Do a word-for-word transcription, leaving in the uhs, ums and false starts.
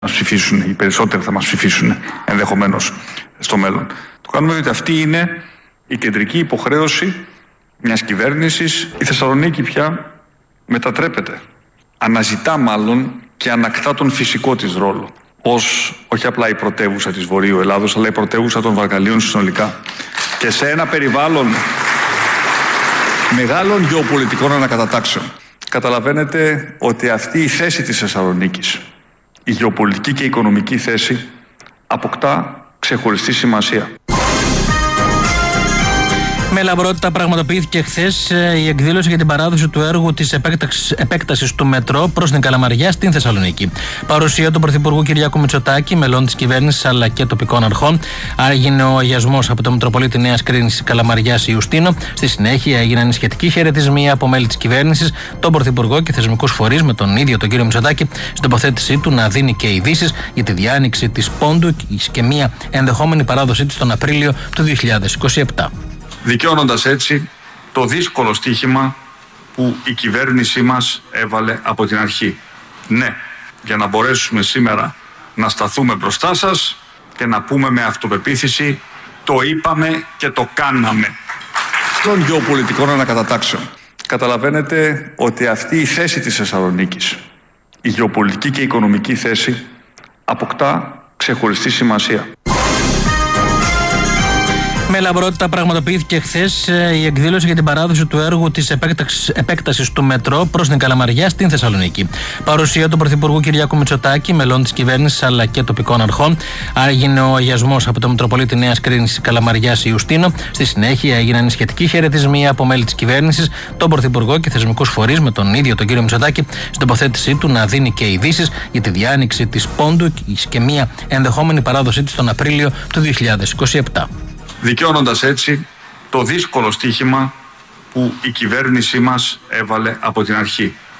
μας ψηφίσουν, οι περισσότεροι θα μας ψηφίσουν ενδεχομένως στο μέλλον. Το κάνουμε διότι αυτή είναι η κεντρική υποχρέωση μιας κυβέρνησης. Η Θεσσαλονίκη πια μετατρέπεται, αναζητά μάλλον και ανακτά τον φυσικό της ρόλο ως όχι απλά η πρωτεύουσα της Βορείου Ελλάδος, αλλά η πρωτεύουσα των Βαλκανίων συνολικά. Και σε ένα περιβάλλον μεγάλων γεωπολιτικών ανακατατάξεων. Καταλαβαίνετε ότι αυτή η θέση της Θεσσαλονίκης, η γεωπολιτική και η οικονομική θέση, αποκτά ξεχωριστή σημασία. Με λαμπρότητα πραγματοποιήθηκε χθες η εκδήλωση για την παράδοση του έργου της επέκτασης του μετρό προς την Καλαμαριά στην Θεσσαλονίκη. Παρουσία του Πρωθυπουργού Κυριάκου Μητσοτάκη, μελών της κυβέρνησης αλλά και τοπικών αρχών. Έγινε ο αγιασμός από το Μητροπολίτη Νέας Κρίνης Καλαμαριάς Ιουστίνο. Στη συνέχεια έγιναν οι σχετικοί χαιρετισμοί από μέλη της κυβέρνησης, τον Πρωθυπουργό και θεσμικούς φορείς, με τον ίδιο τον κύριο Μητσοτάκη στην τοποθέτησή του να δίνει και ειδήσεις για τη διάνοιξη της Πόντου και μια ενδεχόμενη παράδοσή της τον Απρίλιο του δύο χιλιάδες είκοσι επτά. Δικαιώνοντας έτσι το δύσκολο στοίχημα που η κυβέρνησή μας έβαλε από την αρχή. Ναι, για να μπορέσουμε σήμερα να σταθούμε μπροστά σας και να πούμε με αυτοπεποίθηση το είπαμε και το κάναμε. Των γεωπολιτικών ανακατατάξεων. Καταλαβαίνετε ότι αυτή η θέση της Θεσσαλονίκης, η γεωπολιτική και η οικονομική θέση, αποκτά ξεχωριστή σημασία. Με λαμπρότητα πραγματοποιήθηκε χθες η εκδήλωση για την παράδοση του έργου της επέκτασης του μετρό προς την Καλαμαριά στην Θεσσαλονίκη. Παρουσία του Πρωθυπουργού Κυριάκου Μητσοτάκη, μελών της κυβέρνησης αλλά και τοπικών αρχών. Έγινε ο αγιασμός από το Μητροπολίτη Νέας Κρίνης Καλαμαριάς Ιουστίνο. Στη συνέχεια έγιναν οι σχετικοί χαιρετισμοί από μέλη της κυβέρνησης, τον Πρωθυπουργό και θεσμικούς φορείς, με τον ίδιο τον κύριο Μητσοτάκη στην τοποθέτησή του να δίνει και ειδήσεις για τη διάνοιξη της Πόντου και μια ενδεχόμενη παράδοσή της τον Απρίλιο του δύο χιλιάδες είκοσι επτά. Δικαιώνοντας έτσι το δύσκολο στοίχημα που η κυβέρνησή μας έβαλε από την αρχή.